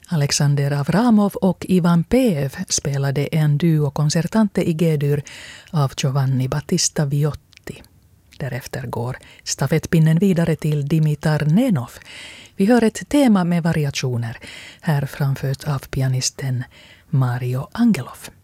Alexander Avramov och Ivan Peev spelade en duo concertante i G-dur av Giovanni Battista Viotti. Därefter går stafettpinnen vidare till Dimitar Nenov. Vi hör ett tema med variationer, här framfört av pianisten Mario Angelov.